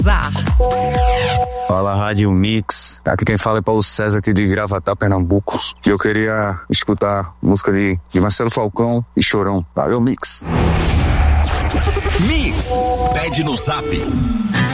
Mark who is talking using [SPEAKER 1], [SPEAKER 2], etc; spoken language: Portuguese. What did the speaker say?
[SPEAKER 1] Fala, Rádio Mix. Aqui quem fala é Paulo César, aqui de Gravatá, Pernambuco. E eu queria escutar música de Marcelo Falcão e Chorão. Valeu, Mix.
[SPEAKER 2] Mix, pede no Zap